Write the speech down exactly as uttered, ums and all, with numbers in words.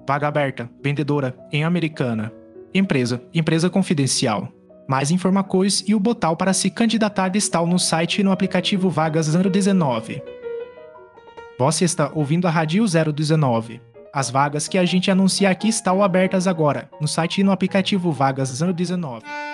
Vaga aberta, vendedora, em Americana. Empresa, empresa confidencial. Mais informações e o botão para se candidatar está no site e no aplicativo Vagas zero dezenove. Você está ouvindo a Rádio zero dezenove. As vagas que a gente anuncia aqui estão abertas agora, no site e no aplicativo Vagas zero dezenove.